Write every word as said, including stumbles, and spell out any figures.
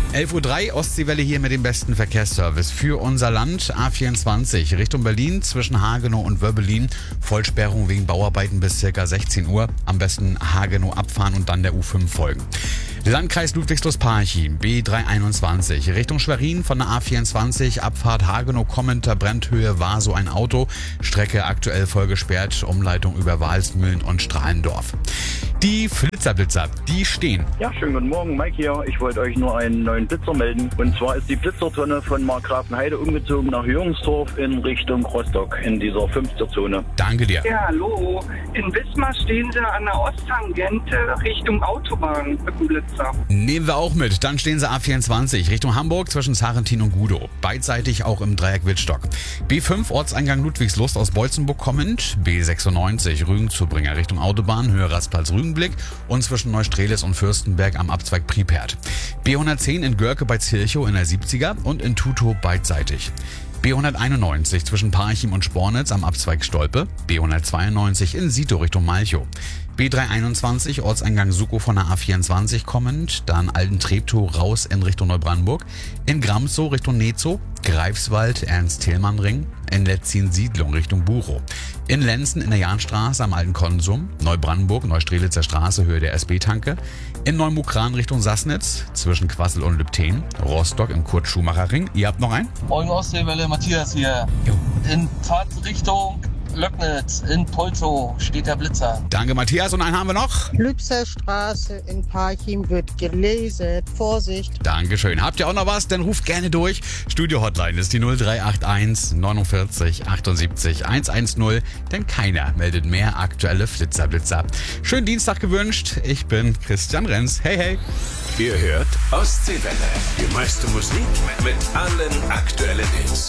elf Uhr drei, Ostseewelle hier mit dem besten Verkehrsservice für unser Land. A vierundzwanzig Richtung Berlin zwischen Hagenow und Wöbbelin. Vollsperrung wegen Bauarbeiten bis ca. sechzehn Uhr. Am besten Hagenow abfahren und dann der U fünf folgen. Landkreis Ludwigslust-Parchim, B dreihunderteinundzwanzig Richtung Schwerin von der A vierundzwanzig, Abfahrt Hagenow kommender Brandhöhe war so ein Auto. Strecke aktuell voll gesperrt, Umleitung über Walsmühlen und Strahlendorf. Die Flitzerblitzer, die stehen. Ja, schönen guten Morgen, Mike hier. Ich wollte euch nur einen neuen Blitzer melden. Und zwar ist die Blitzertonne von Markgrafenheide umgezogen nach Jürgensdorf in Richtung Rostock in dieser fünfter-Zone. Danke dir. Ja, hallo. In Wismar stehen sie an der Osttangente Richtung Autobahn mit dem Blitzer. Nehmen wir auch mit. Dann stehen sie A vierundzwanzig Richtung Hamburg zwischen Sarrentin und Gudow. Beidseitig auch im Dreieck Wittstock. B fünf Ortseingang Ludwigslust aus Beutzenburg kommend. B sechsundneunzig Rügenzubringer Richtung Autobahn, Höhe Rastplatz-Rügenblick und zwischen Neustrelitz und Fürstenberg am Abzweig Pripert. B hundertzehn in Görke bei Zilchow in der siebziger und in Tutow beidseitig. B hunderteinundneunzig zwischen Parchim und Spornitz am Abzweig Stolpe. B hundertzweiundneunzig in Sito Richtung Malchow. B dreihunderteinundzwanzig Ortseingang Sukow von der A vierundzwanzig kommend, dann Alten-Treptow raus in Richtung Neubrandenburg, in Gramzow Richtung Netzow, Greifswald Ernst-Thälmann-Ring, in Letzin-Siedlung Richtung Buchow, in Lenzen in der Jahnstraße am Alten Konsum, Neubrandenburg Neustrelitzer Straße Höhe der S B-Tanke, in Neumukran Richtung Sassnitz, zwischen Quassel und Lübten, Rostock im Kurt-Schumacher-Ring. Ihr habt noch einen? Moin Ostseewelle, Matthias hier. In Fahrtrichtung Löcknitz, in Polzow steht der Blitzer. Danke Matthias, und einen haben wir noch. Lübser Straße in Parchim wird gelesen. Vorsicht. Dankeschön. Habt ihr auch noch was? Dann ruft gerne durch. Studio-Hotline ist die null drei acht eins neunundvierzig achtundsiebzig hundertzehn, denn keiner meldet mehr aktuelle Flitzerblitzer. Schönen Dienstag gewünscht. Ich bin Christian Renz. Hey, hey. Ihr hört Ostseewelle. Die meiste Musik mit allen aktuellen Hits.